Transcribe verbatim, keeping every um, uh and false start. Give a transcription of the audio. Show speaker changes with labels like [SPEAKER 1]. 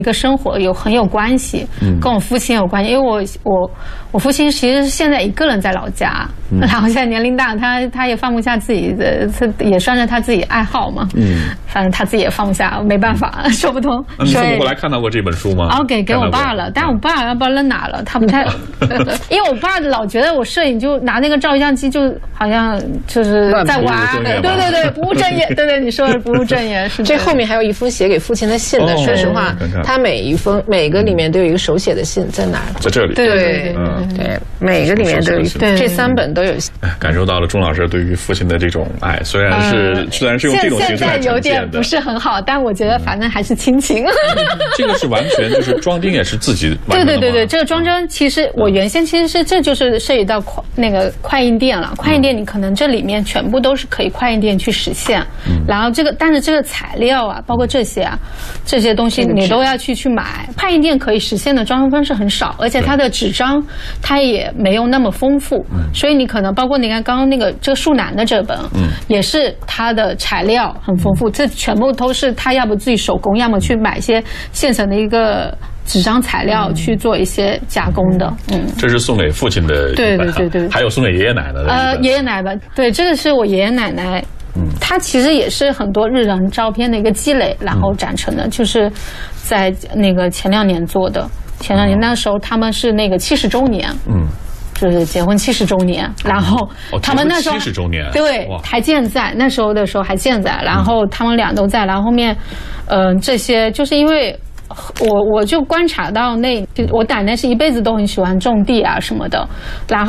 [SPEAKER 1] 一个生活有很有关系，嗯，跟我父亲有关系，因为我我我父亲其实是现在一个人在老家，嗯、然后现在年龄大，他他也放不下自己的，他也算是他自己爱好嘛，嗯，反正他自己也放不下，没办法，说不通。
[SPEAKER 2] 那你父母后来看到过这本书吗？
[SPEAKER 1] 哦，给给我爸了，但我爸要不知道扔哪了，他不太，因为我爸老觉得我摄影就拿那个照相机就好像就是在玩，对对对，不务正业，对对，你说的不务正业是。
[SPEAKER 3] 这后面还有一封写给父亲的信呢，说实话，他每一封每个里面都有一个手写的信，在哪儿？
[SPEAKER 2] 在这里。
[SPEAKER 3] 对对对，每个里面都有，这三本都有。
[SPEAKER 2] 感受到了钟老师对于父亲的这种爱，虽然是虽然是用这种形式来呈现的，
[SPEAKER 1] 现在有点不是很好，但我觉得反正还是亲情。
[SPEAKER 2] 这个是完全就是装帧也是自己完成的吗？
[SPEAKER 1] 对对对对，这个装帧其实我原先其实是这就是涉及到快那个快印店了，快印店你可能这里面全部都是可以快印店去实现，然后这个但是这个材料啊，包括这些啊这些东西你都要去去买，快印店可以实现的装帧方式很少，而且它的纸张它也没有那么丰富，所以你可能包括你看刚刚那个这个树楠的这本，嗯，也是它的材料很丰富，这全部都是他要不自己手工，要么去买一些现成的一个纸张材料去做一些加工的。嗯，
[SPEAKER 2] 这是送给父亲的一本，
[SPEAKER 1] 对对对对，
[SPEAKER 2] 还有送给爷爷奶奶的。
[SPEAKER 1] 呃，爷爷奶奶，对，这个是我爷爷奶奶。嗯，它其实也是很多日常照片的一个积累，然后展成的，就是在那个前两年做的。前两年那时候他们是那个七十周年，嗯，就是结婚七十周年，然后他们那时候
[SPEAKER 2] 七十周年，
[SPEAKER 1] 对，还健在，那时候的时候还健在，然后他们俩都在，然后后面，嗯、呃，这些就是因为。我我就观察到那，就我奶奶是一辈子都很喜欢种地啊什么的，然后。